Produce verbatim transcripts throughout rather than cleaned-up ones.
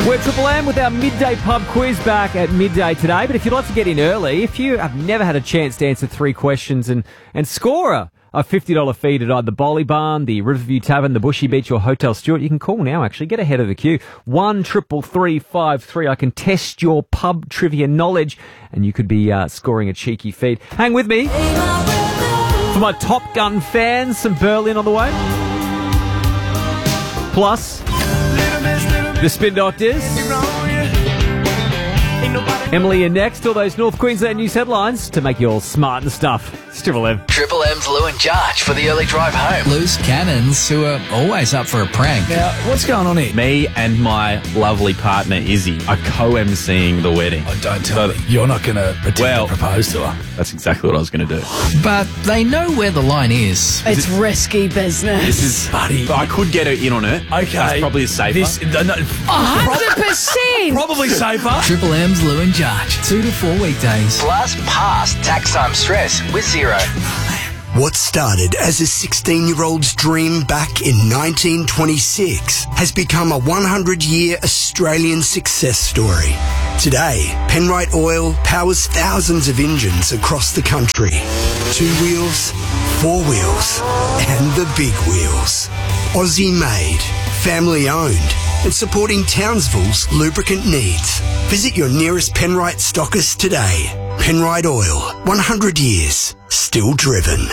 We're Triple M with our midday pub quiz back at midday today. But if you'd like to get in early, if you have never had a chance to answer three questions and, and score a, a fifty dollars feed at either the Bowley Barn, the Riverview Tavern, the Bushy Beach or Hotel Stewart, you can call now, actually. Get ahead of the queue. one triple three five three. I can test your pub trivia knowledge and you could be uh, scoring a cheeky feed. Hang with me. For my Top Gun fans, some Berlin on the way. Plus, the Spin Doctors. Emily and next, all those North Queensland news headlines to make you all smart and stuff. It's Triple M. Triple M's Lou and Jarch for the early drive home. Loose cannons who are always up for a prank. Now, what's going on here? Me and my lovely partner Izzy are co-emceeing the wedding. Oh, don't tell me. You're not going to pretend Well- to propose to her. That's exactly what I was going to do. But they know where the line is. It's risky business. This is, Buddy. I could get her in on it. Okay. That's probably safer. This, no, no, one hundred percent. probably safer. Triple M's Lou and Jarch. Two to four weekdays. Plus, pass tax time stress with zero. What started as a sixteen-year-old's dream back in nineteen twenty-six has become a one hundred year Australian success story. Today, Penrite Oil powers thousands of engines across the country. Two wheels, four wheels, and the big wheels. Aussie-made, family-owned, and supporting Townsville's lubricant needs. Visit your nearest Penrite stockist today. Penrite Oil, one hundred years, still driven.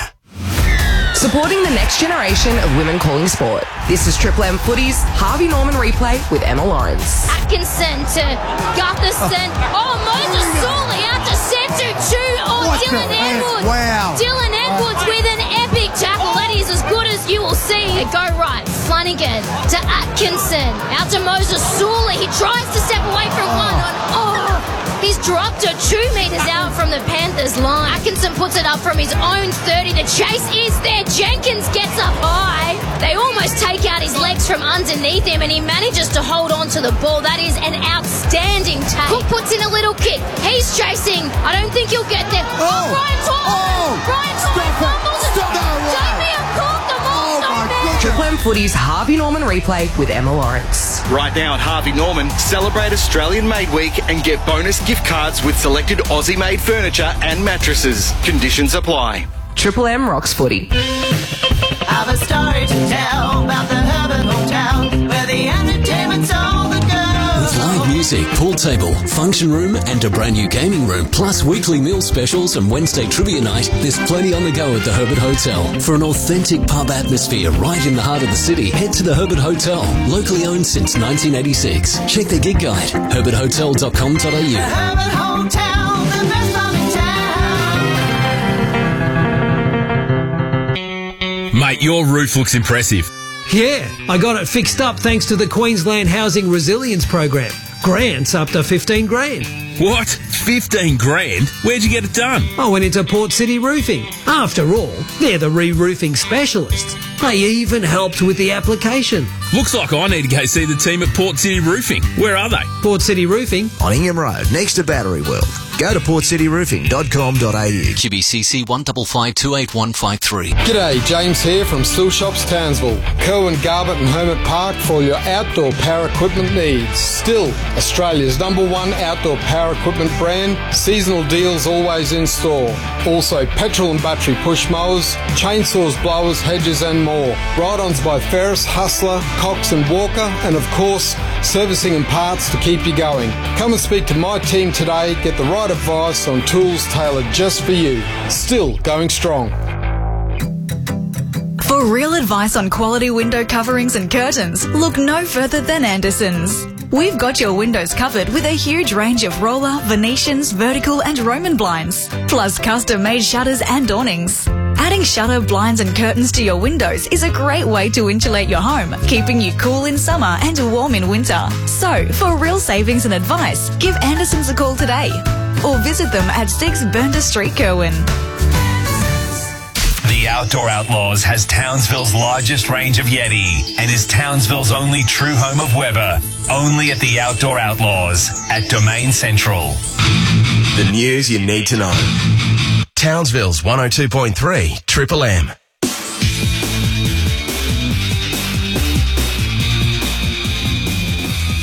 Supporting the next generation of women calling sport. This is Triple M Footy's Harvey Norman replay with Emma Lawrence. Atkinson to Gutherson. Oh, Moses Sully out to Sentu to oh, Dylan Edwards. Wow. Dylan Edwards with an epic tackle. That is as good as you will see. They go right. Flanagan to Atkinson. Out to Moses Sully. He tries to step away from one. Oh, he's dropped her two metres out from the Panthers line. Atkinson puts it up from his own thirty. The chase is there. Jenkins gets up high. They almost take out his legs from underneath him and he manages to hold on to the ball. That is an outstanding take. Cook puts in a little kick. He's chasing. I don't think he'll get there. Oh, oh Brian Tolley. Oh, Brian Tolley fumbles. Stop. No way. Damien Cook, the monster. Triple M Footy's Harvey Norman replay with Emma Lawrence. Right now at Harvey Norman, celebrate Australian Made Week and get bonus gift cards with selected Aussie-made furniture and mattresses. Conditions apply. Triple M rocks footy. I've a story to tell about the Herbert Hotel, where the entertainment's all the girls. With live music, pool table, function room, and a brand new gaming room, plus weekly meal specials and Wednesday trivia night, there's plenty on the go at the Herbert Hotel. For an authentic pub atmosphere right in the heart of the city, head to the Herbert Hotel, locally owned since nineteen eighty-six. Check their gig guide, herbert hotel dot com dot a u. The Herbert Hotel, the best pub in town. Mate, your roof looks impressive. Yeah, I got it fixed up thanks to the Queensland Housing Resilience Program. Grants up to fifteen grand. What? fifteen grand? Where'd you get it done? I went into Port City Roofing. After all, they're the re-roofing specialists. They even helped with the application. Looks like I need to go see the team at Port City Roofing. Where are they? Port City Roofing on Ingham Road, next to Battery World. Go to port city roofing dot com dot a u. Q B C C one five five two eight one five three. G'day, James here from Still Shops Townsville. Kerwin Garbutt and Hermit Park for all your outdoor power equipment needs. Still, Australia's number one outdoor power equipment brand. Seasonal deals always in store. Also, petrol and battery push mowers, chainsaws, blowers, hedges and more. Ride-ons by Ferris, Hustler, Cox and Walker, and of course, servicing and parts to keep you going. Come and speak to my team today. Get the right advice on tools tailored just for you. Still going strong. For real advice on quality window coverings and curtains, look no further than Anderson's. We've got your windows covered with a huge range of roller, Venetians, vertical and Roman blinds, plus custom-made shutters and awnings. Adding shutter, blinds and curtains to your windows is a great way to insulate your home, keeping you cool in summer and warm in winter. So, for real savings and advice, give Anderson's a call today or visit them at six Burnter Street, Kerwin. The Outdoor Outlaws has Townsville's largest range of Yeti and is Townsville's only true home of Weber. Only at the Outdoor Outlaws at Domain Central. The news you need to know. Townsville's one oh two point three Triple M.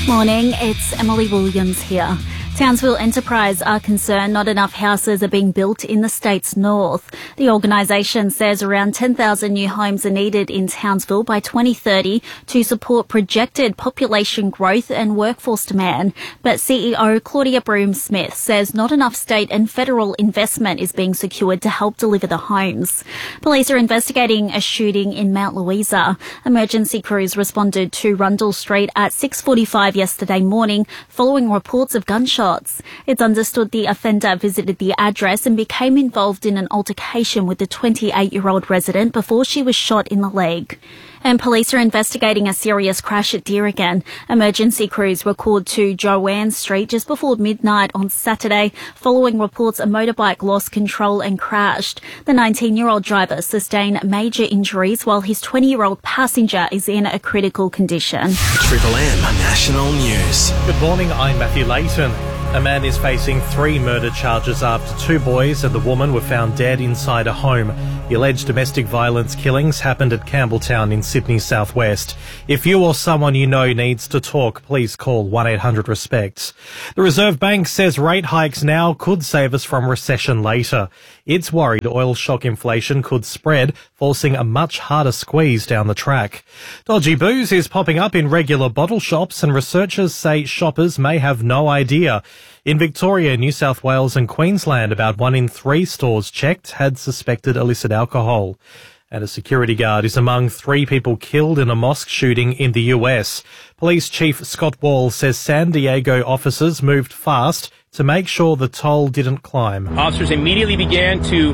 Morning, it's Emily Williams here. Townsville Enterprise are concerned not enough houses are being built in the state's north. The organisation says around ten thousand new homes are needed in Townsville by twenty thirty to support projected population growth and workforce demand. But C E O Claudia Broom-Smith says not enough state and federal investment is being secured to help deliver the homes. Police are investigating a shooting in Mount Louisa. Emergency crews responded to Rundle Street at six forty-five yesterday morning following reports of gunshots. It's understood the offender visited the address and became involved in an altercation with the twenty-eight-year-old resident before she was shot in the leg. And police are investigating a serious crash at Deerigan. Emergency crews were called to Joanne Street just before midnight on Saturday following reports a motorbike lost control and crashed. The nineteen-year-old driver sustained major injuries while his twenty-year-old passenger is in a critical condition. Triple M National News. Good morning, I'm Matthew Layton. A man is facing three murder charges after two boys and the woman were found dead inside a home. The alleged domestic violence killings happened at Campbelltown in Sydney southwest. If you or someone you know needs to talk, please call one eight hundred RESPECT. The Reserve Bank says rate hikes now could save us from recession later. It's worried oil shock inflation could spread, forcing a much harder squeeze down the track. Dodgy booze is popping up in regular bottle shops and researchers say shoppers may have no idea. In Victoria, New South Wales and Queensland, about one in three stores checked had suspected illicit alcohol. And a security guard is among three people killed in a mosque shooting in the U S. Police Chief Scott Wall says San Diego officers moved fast to make sure the toll didn't climb. Officers immediately began to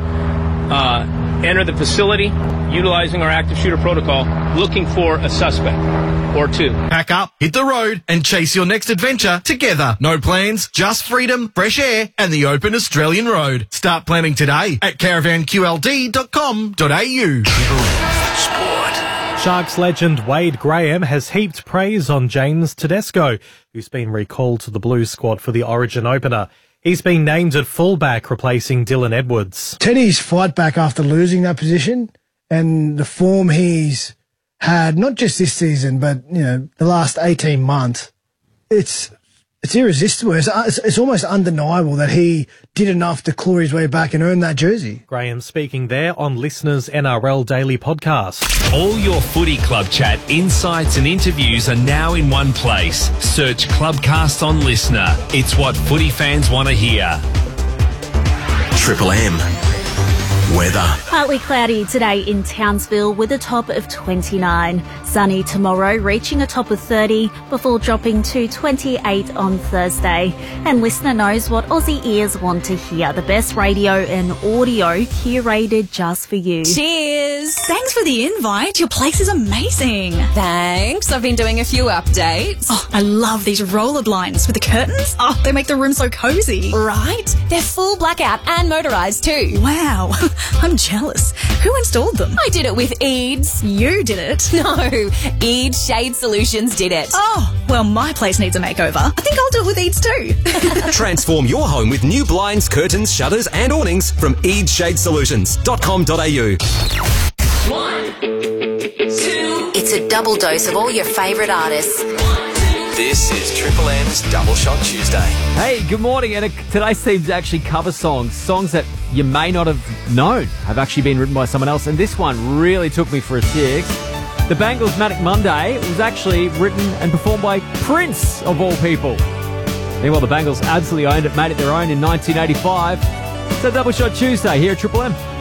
uh, enter the facility, utilizing our active shooter protocol, looking for a suspect or two. Pack up, hit the road, and chase your next adventure together. No plans, just freedom, fresh air, and the open Australian road. Start planning today at caravan q l d dot com dot a u. Sharks legend Wade Graham has heaped praise on James Tedesco, who's been recalled to the Blues squad for the Origin opener. He's been named at fullback, replacing Dylan Edwards. Teddy's fight back after losing that position and the form he's had, not just this season, but, you know, the last eighteen months, it's it's irresistible. It's, it's, it's almost undeniable that he did enough to claw his way back and earn that jersey. Graham speaking there on Listeners N R L Daily Podcast. All your footy club chat, insights and interviews are now in one place. Search Clubcast on Listener. It's what footy fans want to hear. Triple M. Weather. Partly cloudy today in Townsville with a top of twenty-nine. Sunny tomorrow, reaching a top of thirty before dropping to twenty-eight on Thursday. And Listener knows what Aussie ears want to hear. The best radio and audio curated just for you. Cheers! Thanks for the invite. Your place is amazing. Thanks. I've been doing a few updates. Oh, I love these roller blinds with the curtains. Oh, they make the room so cozy. Right? They're full blackout and motorised too. Wow. I'm jealous. Who installed them? I did it with Eads. You did it? No, Eads Shade Solutions did it. Oh, well, my place needs a makeover. I think I'll do it with Eads too. Transform your home with new blinds, curtains, shutters and awnings from eads shade solutions dot com dot a u. One, two. It's a double dose of all your favourite artists. This is Triple M's Double Shot Tuesday. Hey, good morning. And today's theme's actually cover songs, songs that you may not have known have actually been written by someone else. And this one really took me for a six. The Bangles' Manic Monday was actually written and performed by Prince, of all people. Meanwhile, the Bangles absolutely owned it, made it their own in nineteen eighty-five. It's a Double Shot Tuesday here at Triple M.